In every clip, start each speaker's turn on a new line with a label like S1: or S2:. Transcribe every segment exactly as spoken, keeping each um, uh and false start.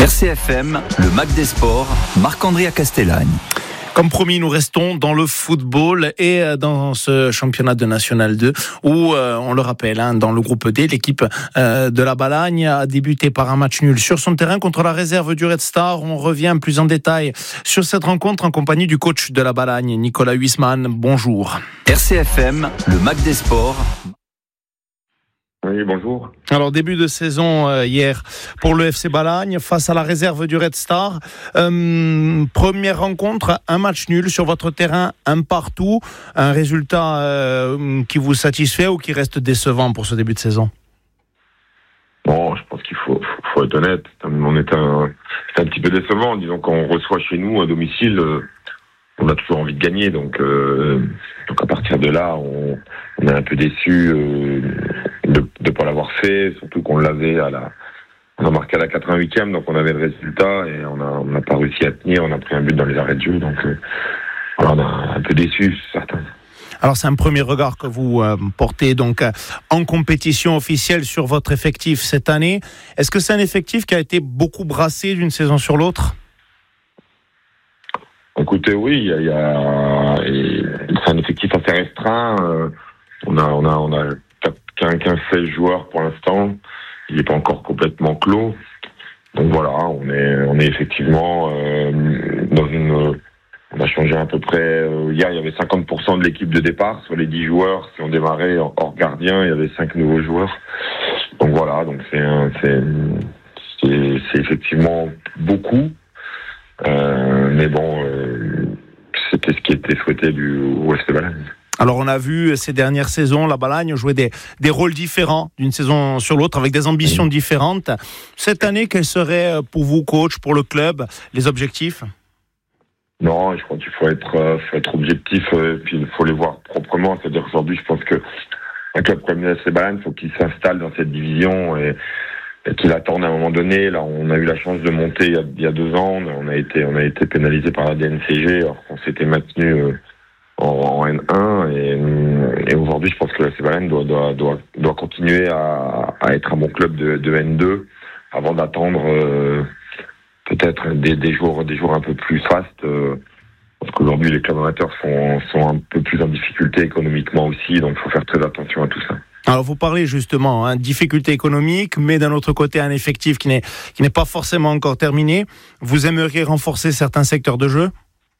S1: R C F M, le Mac des Sports, Marc-André Castellagne.
S2: Comme promis, nous restons dans le football et dans ce championnat de National deux où, euh, on le rappelle, hein, dans le groupe D, l'équipe euh, de la Balagne a débuté par un match nul sur son terrain contre la réserve du Red Star. On revient plus en détail sur cette rencontre en compagnie du coach de la Balagne, Nicolas Huisman. Bonjour.
S1: R C F M, le Mac des Sports.
S3: Oui, bonjour.
S2: Alors, début de saison euh, hier pour le F C Balagne face à la réserve du Red Star. Euh, première rencontre, un match nul sur votre terrain, un partout. Un résultat euh, qui vous satisfait ou qui reste décevant pour ce début de saison?
S3: Bon, je pense qu'il faut, faut, faut être honnête. On est un, c'est un petit peu décevant. Disons qu'on reçoit chez nous à domicile, euh, on a toujours envie de gagner. Donc, euh, donc à partir de là, on, on est un peu déçu euh, de ne pas l'avoir fait. Surtout qu'on l'avait à la, on a marqué à la quatre-vingt-huitième, donc on avait le résultat et on a, on n'a pas réussi à tenir. On a pris un but dans les arrêts de jeu, donc euh, voilà, on est un peu déçu, certain.
S2: Alors c'est un premier regard que vous euh, portez donc euh, en compétition officielle sur votre effectif cette année. Est-ce que c'est un effectif qui a été beaucoup brassé d'une saison sur l'autre?
S3: Écoutez, oui, il y a, il y a et c'est un effectif assez restreint. Euh, on a, on a, on a quinze seize joueurs pour l'instant. Il n'est pas encore complètement clos. Donc voilà, on est, on est effectivement euh, dans une. On a changé à peu près. Euh, hier, il y avait cinquante pour cent de l'équipe de départ sur les dix joueurs. Si on démarrait hors gardien, il y avait cinq nouveaux joueurs. Donc voilà, donc c'est, un, c'est, c'est, c'est effectivement beaucoup. Euh, mais bon, euh, c'était ce qui était souhaité du au F C Balagne.
S2: Alors on a vu ces dernières saisons la Balagne jouer des, des rôles différents d'une saison sur l'autre avec des ambitions mmh. différentes. Cette année, quels seraient pour vous, coach, pour le club, les objectifs?
S3: Non, je crois qu'il faut être, euh, faut être objectif et puis il faut les voir proprement. C'est-à-dire qu'aujourd'hui, je pense que un club comme le F C Balagne, il faut qu'il s'installe dans cette division et et qu'il attende à un moment donné. Là, on a eu la chance de monter il y a, il y a deux ans. On a été, on a été pénalisé par la D N C G alors qu'on s'était maintenu euh, en, en N un. Et, et aujourd'hui, je pense que la F C Balagne doit, doit, doit, doit continuer à, à être un bon club de, de N deux avant d'attendre euh, peut-être des, des jours, des jours un peu plus fastes. Euh, parce qu'aujourd'hui, les clubs amateurs sont, sont un peu plus en difficulté économiquement aussi. Donc, il faut faire très attention à tout ça.
S2: Alors vous parlez justement hein, difficultés économiques, mais d'un autre côté un effectif qui n'est qui n'est pas forcément encore terminé. Vous aimeriez renforcer certains secteurs de jeu?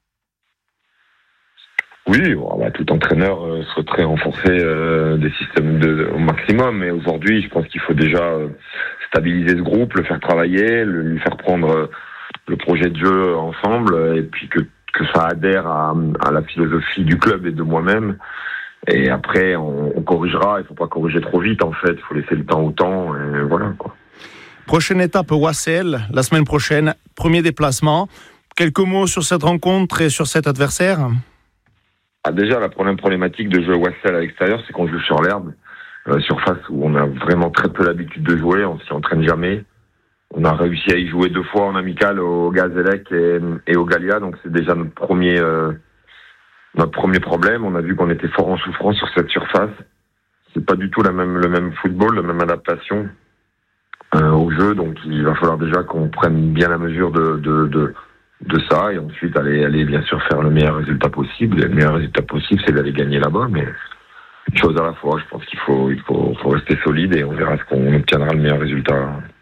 S3: Oui, bon, bah, tout entraîneur euh, souhaiterait renforcer euh, des systèmes de, au maximum, mais aujourd'hui je pense qu'il faut déjà euh, stabiliser ce groupe, le faire travailler, le, lui faire prendre euh, le projet de jeu ensemble, et puis que, que ça adhère à, à la philosophie du club et de moi-même. Et après, on, on corrigera. Il ne faut pas corriger trop vite, en fait. Il faut laisser le temps au temps. Et voilà, quoi.
S2: Prochaine étape, Wassel, la semaine prochaine. Premier déplacement. Quelques mots sur cette rencontre et sur cet adversaire?
S3: Ah, déjà, la première problématique de jouer Wassel à l'extérieur, c'est qu'on joue sur l'herbe. Euh, surface où on a vraiment très peu l'habitude de jouer. On s'y entraîne jamais. On a réussi à y jouer deux fois en amical au Gazélec et, et au Gallia. Donc, c'est déjà notre premier... Euh, Notre premier problème, on a vu qu'on était fort en souffrance sur cette surface. C'est pas du tout la même, le même football, la même adaptation euh, au jeu. Donc il va falloir déjà qu'on prenne bien la mesure de, de, de, de ça et ensuite aller, aller bien sûr faire le meilleur résultat possible. Et le meilleur résultat possible, c'est d'aller gagner là-bas. Mais une chose à la fois, je pense qu'il faut, il faut, faut rester solide et on verra ce qu'on obtiendra le meilleur résultat.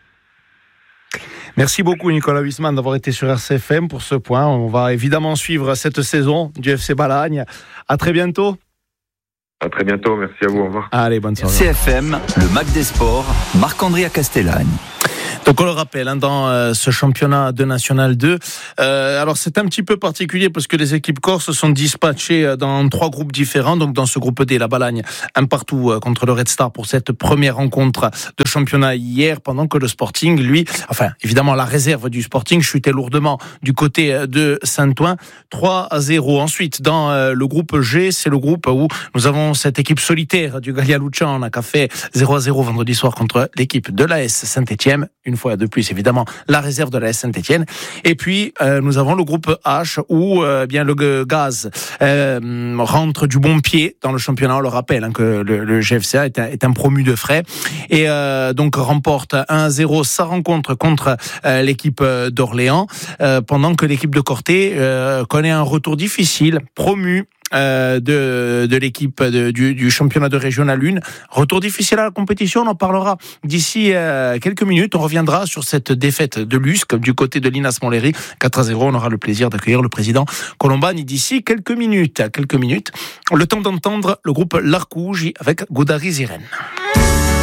S2: Merci beaucoup Nicolas Huisman d'avoir été sur R C F M pour ce point. On va évidemment suivre cette saison du F C Balagne. À très bientôt.
S3: À très bientôt, merci à vous, au revoir.
S2: Allez, bonne soirée.
S1: C F M, le Mac des Sports, Marc-André Castellagne.
S2: Donc on le rappelle, hein, dans euh, ce championnat de National deux, euh, alors c'est un petit peu particulier parce que les équipes corses sont dispatchées dans trois groupes différents. Donc dans ce groupe D, la Balagne, un partout euh, contre le Red Star pour cette première rencontre de championnat hier, pendant que le Sporting, lui, enfin évidemment la réserve du Sporting chutait lourdement du côté de Saint-Ouen, trois à zéro. Ensuite, dans euh, le groupe G, c'est le groupe où nous avons cette équipe solitaire du Gallia Luciana qui a fait zéro à zéro vendredi soir contre l'équipe de l'A S Saint-Étienne. Une une fois de plus évidemment la réserve de la S Saint-Etienne. Et puis euh, nous avons le groupe H où euh, bien le Gaz euh, rentre du bon pied dans le championnat. On le rappelle hein, que le, le G F C A est un, est un promu de frais et euh, donc remporte un à zéro sa rencontre contre euh, l'équipe d'Orléans euh, pendant que l'équipe de Corté euh, connaît un retour difficile, promu Euh, de, de l'équipe de, du, du championnat de régional un. Retour difficile à la compétition, on en parlera d'ici euh, quelques minutes. On reviendra sur cette défaite de l'U S C du côté de l'I N A S Montlhéry. quatre à zéro, on aura le plaisir d'accueillir le président Colombani d'ici quelques minutes. Quelques minutes. Le temps d'entendre le groupe L'Arcouge avec Goudari Ziren.